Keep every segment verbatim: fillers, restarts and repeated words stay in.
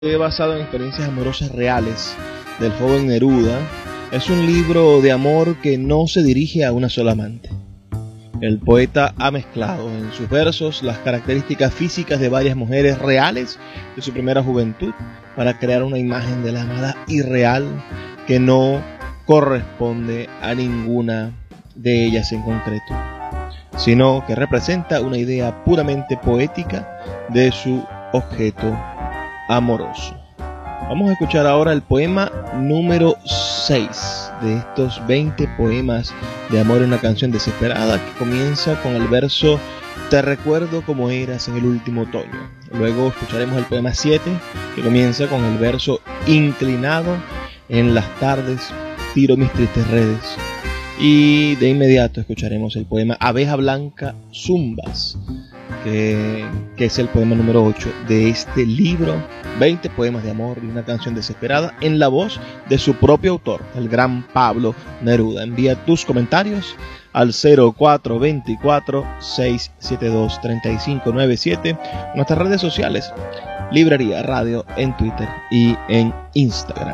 Basado en experiencias amorosas reales del joven Neruda, es un libro de amor que no se dirige a una sola amante. El poeta ha mezclado en sus versos las características físicas de varias mujeres reales de su primera juventud para crear una imagen de la amada irreal que no corresponde a ninguna de ellas en concreto, sino que representa una idea puramente poética de su objeto amoroso. Vamos a escuchar ahora el poema número seis de estos veinte poemas de amor en una canción desesperada, que comienza con el verso "Te recuerdo como eras en el último otoño". Luego escucharemos el poema siete, que comienza con el verso "Inclinado en las tardes tiro mis tristes redes". Y de inmediato escucharemos el poema "Abeja blanca zumbas", que, que es el poema número ocho de este libro, veinte poemas de amor y una canción desesperada, en la voz de su propio autor, el gran Pablo Neruda. Envía tus comentarios al cero cuatro dos cuatro, seis siete dos, tres cinco nueve siete, nuestras redes sociales, Librería Radio en Twitter y en Instagram.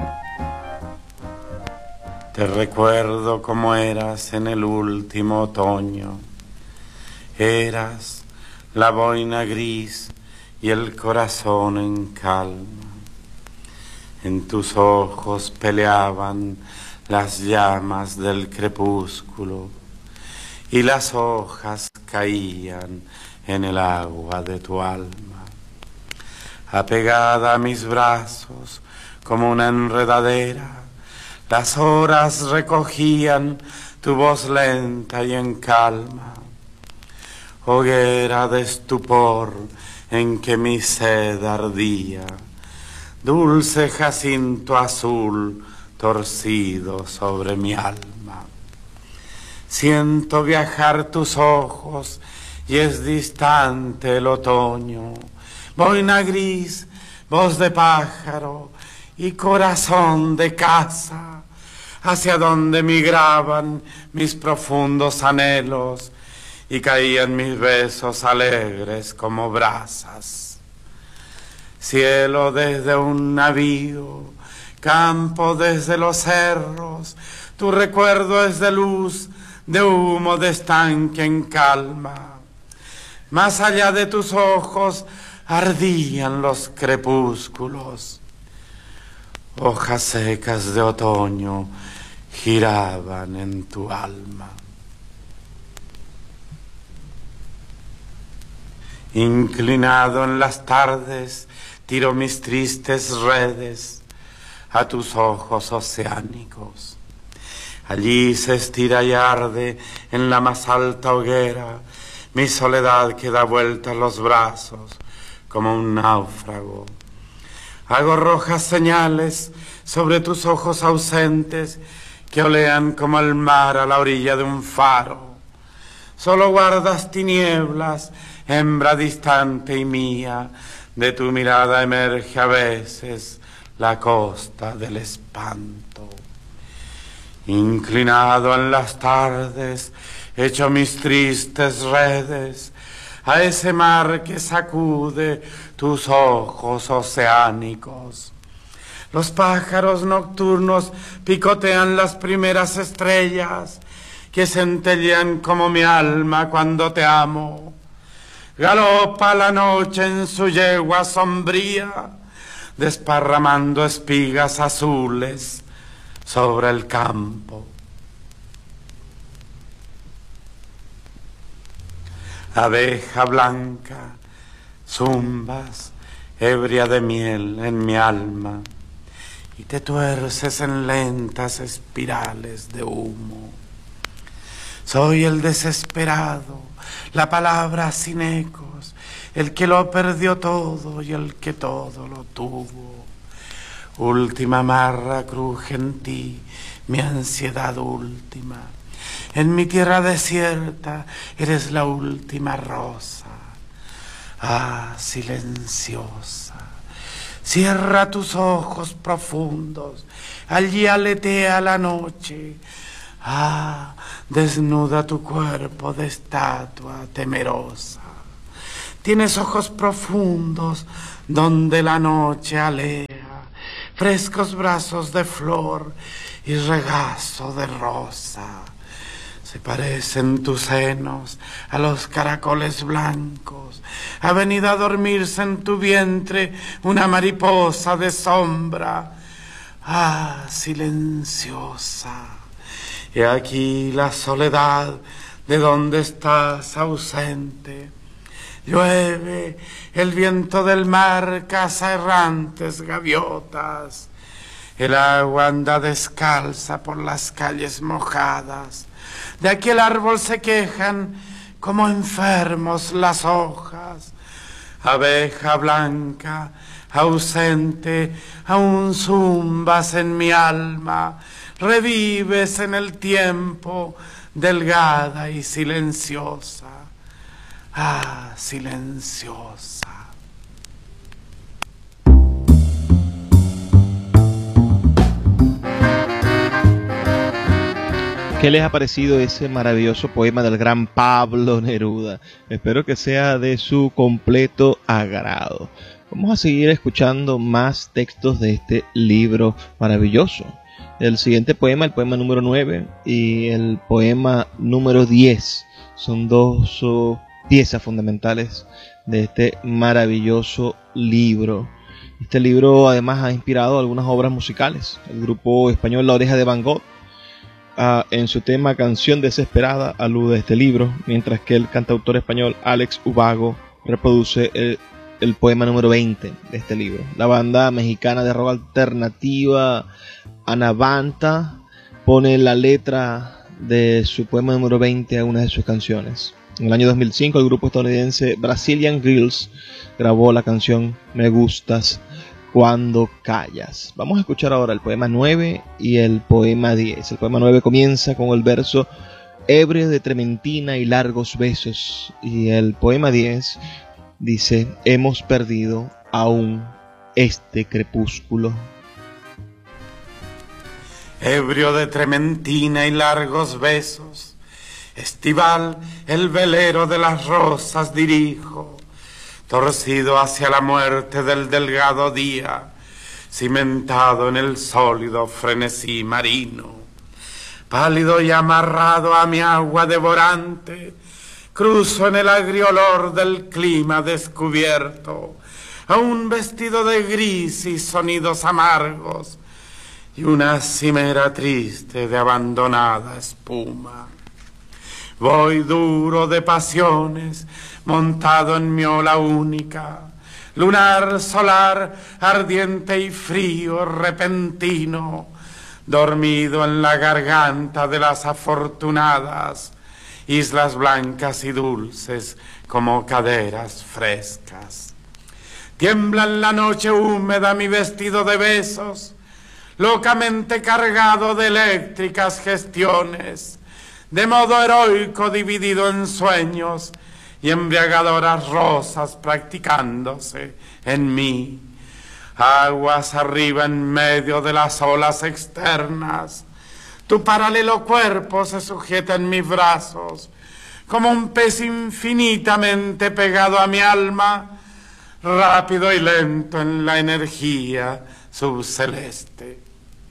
Te recuerdo como eras en el último otoño. Eras la boina gris y el corazón en calma. En tus ojos peleaban las llamas del crepúsculo y las hojas caían en el agua de tu alma. Apegada a mis brazos como una enredadera, las horas recogían tu voz lenta y en calma. Hoguera de estupor en que mi sed ardía, dulce jacinto azul torcido sobre mi alma. Siento viajar tus ojos y es distante el otoño. Boina gris, voz de pájaro y corazón de casa, hacia donde migraban mis profundos anhelos y caían mis besos alegres como brasas. Cielo desde un navío, campo desde los cerros, tu recuerdo es de luz, de humo, de estanque en calma. Más allá de tus ojos ardían los crepúsculos. Hojas secas de otoño giraban en tu alma. Inclinado en las tardes, tiro mis tristes redes a tus ojos oceánicos. Allí se estira y arde en la más alta hoguera mi soledad que da vueltas los brazos como un náufrago. Hago rojas señales sobre tus ojos ausentes que olean como el mar a la orilla de un faro. Solo guardas tinieblas, hembra distante y mía, de tu mirada emerge a veces la costa del espanto. Inclinado en las tardes, echo mis tristes redes a ese mar que sacude tus ojos oceánicos. Los pájaros nocturnos picotean las primeras estrellas que centellean como mi alma cuando te amo. Galopa la noche en su yegua sombría, desparramando espigas azules sobre el campo. Abeja blanca, zumbas, ebria de miel en mi alma, y te tuerces en lentas espirales de humo. Soy el desesperado, la palabra sin ecos, el que lo perdió todo y el que todo lo tuvo. Última marra cruje en ti, mi ansiedad última. En mi tierra desierta eres la última rosa. Ah, silenciosa, cierra tus ojos profundos, allí aletea la noche. Ah, desnuda tu cuerpo de estatua temerosa. Tienes ojos profundos donde la noche alea, frescos brazos de flor y regazo de rosa. Se parecen tus senos a los caracoles blancos. Ha venido a dormirse en tu vientre una mariposa de sombra. Ah, silenciosa. He aquí la soledad de donde estás ausente. Llueve, el viento del mar caza errantes gaviotas. El agua anda descalza por las calles mojadas. De aquel árbol se quejan como enfermos las hojas. Abeja blanca, ausente, aún zumbas en mi alma. Revives en el tiempo, delgada y silenciosa. Ah, silenciosa. ¿Qué les ha parecido ese maravilloso poema del gran Pablo Neruda? Espero que sea de su completo agrado. Vamos a seguir escuchando más textos de este libro maravilloso. El siguiente poema, el poema número nueve y el poema número diez, son dos oh, piezas fundamentales de este maravilloso libro. Este libro además ha inspirado algunas obras musicales. El grupo español La Oreja de Van Gogh, uh, en su tema Canción Desesperada, alude a este libro, mientras que el cantautor español Alex Ubago reproduce el, el poema número veinte de este libro. La banda mexicana de rock alternativa Anavanta pone la letra de su poema número veinte a una de sus canciones. En el año dos mil cinco, el grupo estadounidense Brazilian Girls grabó la canción Me Gustas Cuando Callas. Vamos a escuchar ahora el poema nueve y el poema diez. El poema nueve comienza con el verso ebrio de trementina y largos besos, y el poema diez dice: hemos perdido aún este crepúsculo. Ebrio de trementina y largos besos, estival el velero de las rosas dirijo, torcido hacia la muerte del delgado día, cimentado en el sólido frenesí marino. Pálido y amarrado a mi agua devorante, cruzo en el agrio olor del clima descubierto, aún vestido de gris y sonidos amargos, y una cimera triste de abandonada espuma. Voy duro de pasiones, montado en mi ola única, lunar, solar, ardiente y frío, repentino, dormido en la garganta de las afortunadas, islas blancas y dulces como caderas frescas. Tiembla en la noche húmeda mi vestido de besos, locamente cargado de eléctricas gestiones, de modo heroico dividido en sueños y embriagadoras rosas practicándose en mí. Aguas arriba en medio de las olas externas, tu paralelo cuerpo se sujeta en mis brazos, como un pez infinitamente pegado a mi alma, rápido y lento en la energía subceleste.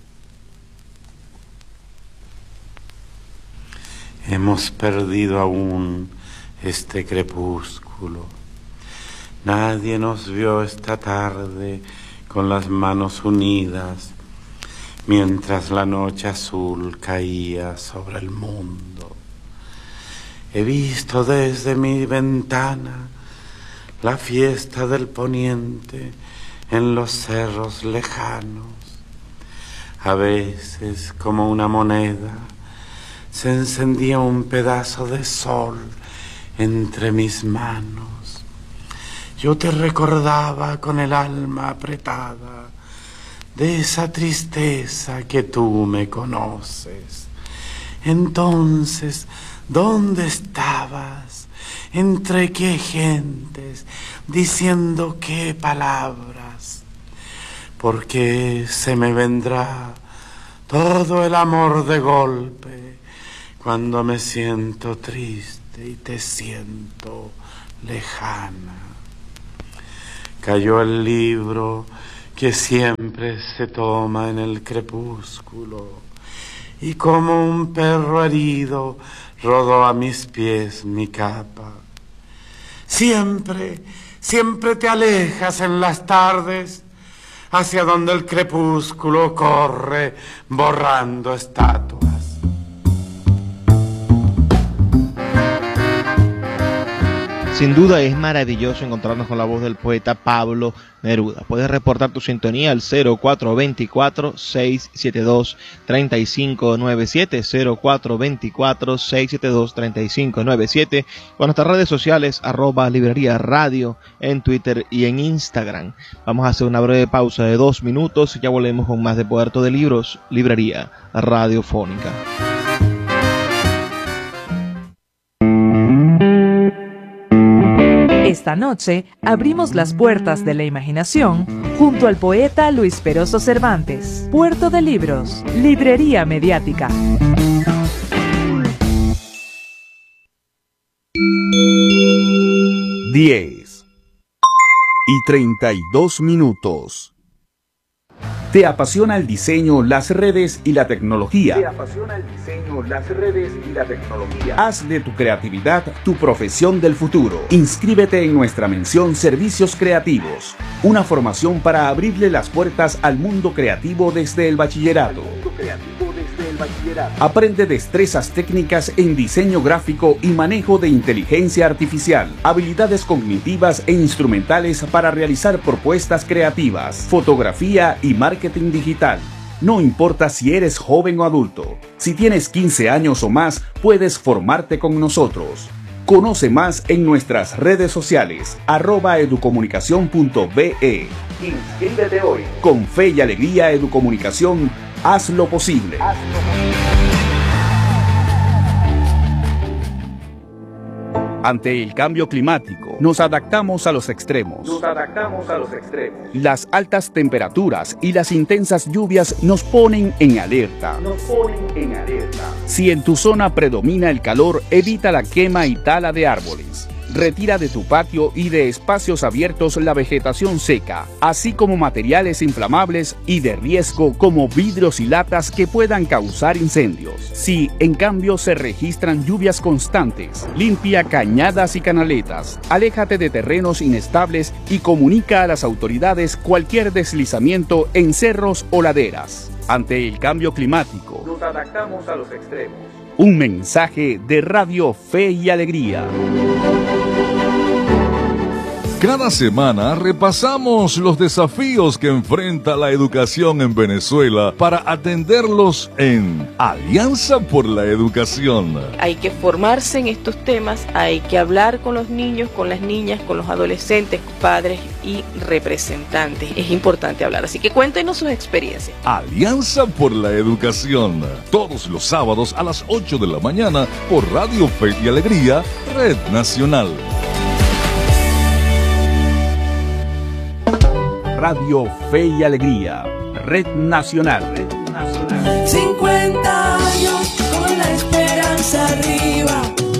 Hemos perdido aún este crepúsculo. Nadie nos vio esta tarde con las manos unidas, mientras la noche azul caía sobre el mundo. He visto desde mi ventana la fiesta del poniente en los cerros lejanos. A veces, como una moneda, se encendía un pedazo de sol entre mis manos. Yo te recordaba con el alma apretada de esa tristeza que tú me conoces. Entonces, ¿dónde estabas? ¿Entre qué gentes? ¿Diciendo qué palabras? Porque se me vendrá todo el amor de golpe cuando me siento triste y te siento lejana. cayó el libro que siempre se toma en el crepúsculo, y como un perro herido rodó a mis pies mi capa. Siempre, siempre te alejas en las tardes hacia donde el crepúsculo corre borrando estatuas. Sin duda es maravilloso encontrarnos con la voz del poeta Pablo Neruda. Puedes reportar tu sintonía al cero cuatro dos cuatro, seis siete dos, tres cinco nueve siete, cero cuatro dos cuatro, seis siete dos, tres cinco nueve siete, con nuestras redes sociales, arroba Librería Radio, en Twitter y en Instagram. Vamos a hacer una breve pausa de dos minutos y ya volvemos con más de Puerto de Libros, Librería Radiofónica. Esta noche abrimos las puertas de la imaginación junto al poeta Luis Peroso Cervantes. Puerto de Libros, Librería Mediática. diez y treinta y dos minutos. ¿Te apasiona el diseño, las redes y la tecnología? ¿Te apasiona el diseño, las redes y la tecnología? Haz de tu creatividad tu profesión del futuro. Inscríbete en nuestra mención Servicios Creativos, una formación para abrirle las puertas al mundo creativo desde el bachillerato. Aprende destrezas técnicas en diseño gráfico y manejo de inteligencia artificial, habilidades cognitivas e instrumentales para realizar propuestas creativas, fotografía y marketing digital. No importa si eres joven o adulto, si tienes quince años o más, puedes formarte con nosotros. Conoce más en nuestras redes sociales, arroba educomunicación punto be. Inscríbete hoy. Con fe y alegría Educomunicación, haz lo posible. Haz lo posible. Ante el cambio climático, nos adaptamos a los extremos. Nos adaptamos a los extremos. Las altas temperaturas y las intensas lluvias nos ponen en alerta. Nos ponen en alerta. Si en tu zona predomina el calor, evita la quema y tala de árboles. Retira de tu patio y de espacios abiertos la vegetación seca, así como materiales inflamables y de riesgo como vidrios y latas que puedan causar incendios. Si, en cambio, se registran lluvias constantes, limpia cañadas y canaletas, aléjate de terrenos inestables y comunica a las autoridades cualquier deslizamiento en cerros o laderas. Ante el cambio climático, nos adaptamos a los extremos. Un mensaje de Radio Fe y Alegría. Cada semana repasamos los desafíos que enfrenta la educación en Venezuela para atenderlos en Alianza por la Educación. Hay que formarse en estos temas, hay que hablar con los niños, con las niñas, con los adolescentes, padres y representantes. Es importante hablar, así que cuéntenos sus experiencias. Alianza por la Educación, todos los sábados a las ocho de la mañana por Radio Fe y Alegría, Red Nacional. Radio Fe y Alegría, Red Nacional. Red Nacional. cincuenta años con la esperanza arriba.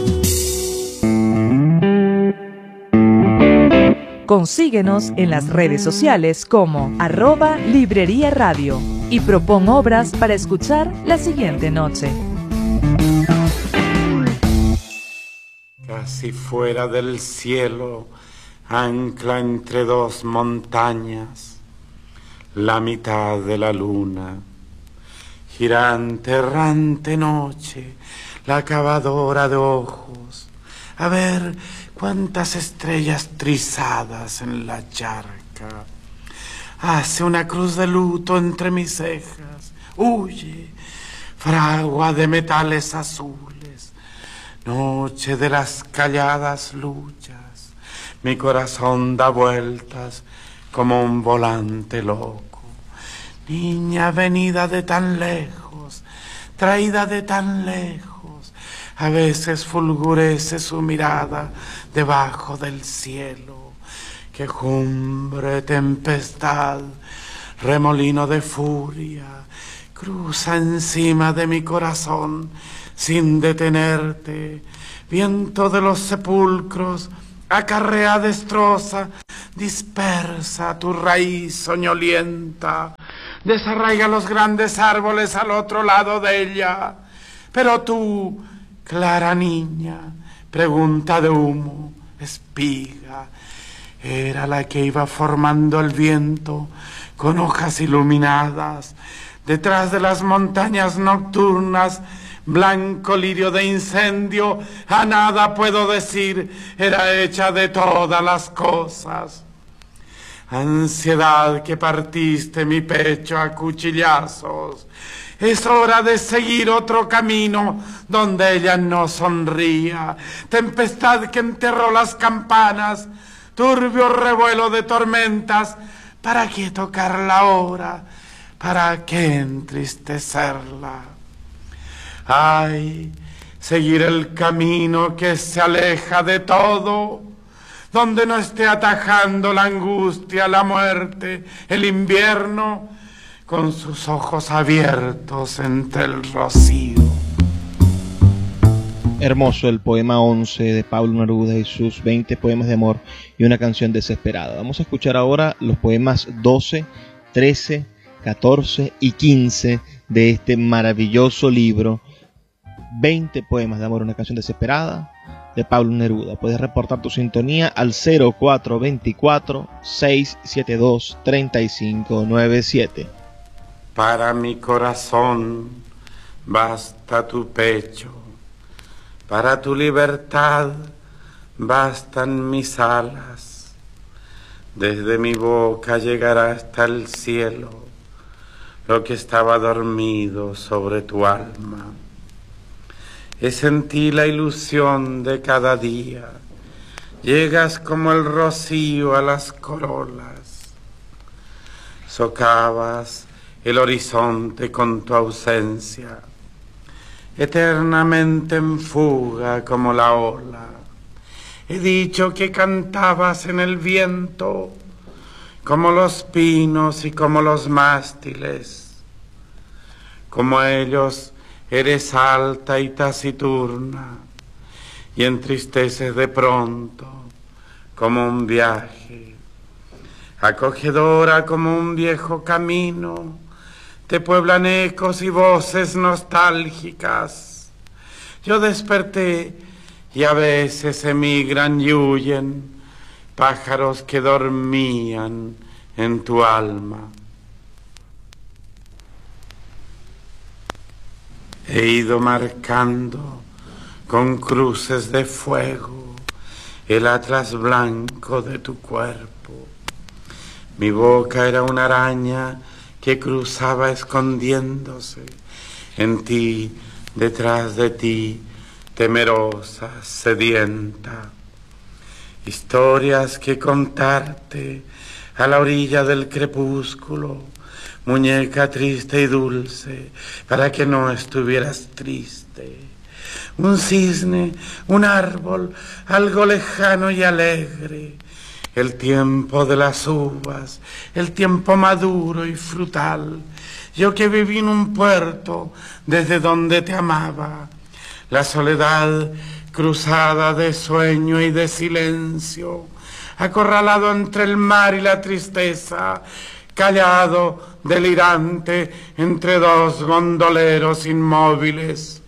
Consíguenos en las redes sociales como arroba Librería Radio y propon obras para escuchar la siguiente noche. Casi fuera del cielo, ancla entre dos montañas, la mitad de la luna, girante, errante noche, la cavadora de ojos, a ver cuántas estrellas trizadas en la charca. Hace una cruz de luto entre mis cejas, huye, fragua de metales azules, noche de las calladas luchas. Mi corazón da vueltas como un volante loco. Niña venida de tan lejos, traída de tan lejos, a veces fulgurece su mirada debajo del cielo. Quejumbre, tempestad, remolino de furia, cruza encima de mi corazón sin detenerte. Viento de los sepulcros, acarrea, destroza, dispersa tu raíz soñolienta, desarraiga los grandes árboles al otro lado de ella. Pero tú, clara niña, pregunta de humo, espiga, era la que iba formando el viento con hojas iluminadas, detrás de las montañas nocturnas, blanco lirio de incendio, a nada puedo decir, era hecha de todas las cosas. Ansiedad que partiste mi pecho a cuchillazos, es hora de seguir otro camino donde ella no sonría. Tempestad que enterró las campanas, turbio revuelo de tormentas, ¿para qué tocarla ahora? ¿Para qué entristecerla? Ay, seguir el camino que se aleja de todo, donde no esté atajando la angustia, la muerte, el invierno, con sus ojos abiertos entre el rocío. Hermoso el poema once de Pablo Neruda y sus veinte poemas de amor y una canción desesperada. Vamos a escuchar ahora los poemas doce, trece, catorce y quince de este maravilloso libro, veinte poemas de amor, una canción desesperada, de Pablo Neruda. Puedes reportar tu sintonía al cero cuatro dos cuatro, seis siete dos, tres cinco nueve siete. Para mi corazón basta tu pecho, para tu libertad bastan mis alas. Desde mi boca llegará hasta el cielo lo que estaba dormido sobre tu alma. Es en ti la ilusión de cada día, llegas como el rocío a las corolas, socavas el horizonte con tu ausencia, eternamente en fuga como la ola. He dicho que cantabas en el viento, como los pinos y como los mástiles. Como ellos eres alta y taciturna, y entristeces de pronto como un viaje. Acogedora como un viejo camino, te pueblan ecos y voces nostálgicas. Yo desperté y a veces emigran y huyen pájaros que dormían en tu alma. He ido marcando con cruces de fuego el atlas blanco de tu cuerpo. Mi boca era una araña que cruzaba escondiéndose en ti, detrás de ti, temerosa, sedienta. Historias que contarte a la orilla del crepúsculo, muñeca triste y dulce, para que no estuvieras triste. Un cisne, un árbol, algo lejano y alegre, el tiempo de las uvas, el tiempo maduro y frutal. Yo que viví en un puerto desde donde te amaba, la soledad cruzada de sueño y de silencio, acorralado entre el mar y la tristeza, callado, delirante, entre dos gondoleros inmóviles.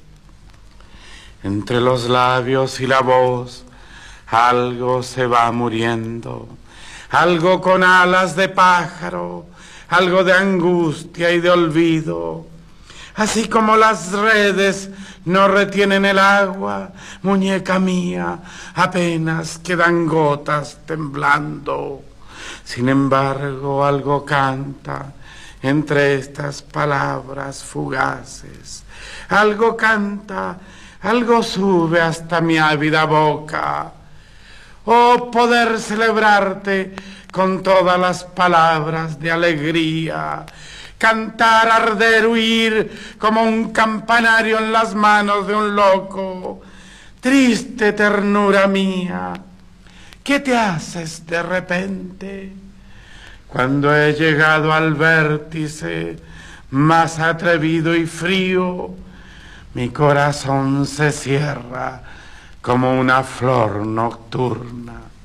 Entre los labios y la voz, algo se va muriendo, algo con alas de pájaro, algo de angustia y de olvido. Así como las redes no retienen el agua, muñeca mía, apenas quedan gotas temblando. Sin embargo, algo canta entre estas palabras fugaces. Algo canta, algo sube hasta mi ávida boca. Oh, poder celebrarte con todas las palabras de alegría. Cantar, arder, huir como un campanario en las manos de un loco. Triste ternura mía, ¿qué te haces de repente? Cuando he llegado al vértice más atrevido y frío, mi corazón se cierra como una flor nocturna.